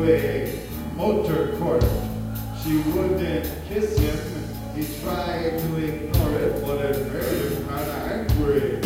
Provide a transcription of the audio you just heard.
a motor court. She wouldn't kiss him. He tried to ignore it, but it made him kind of angry.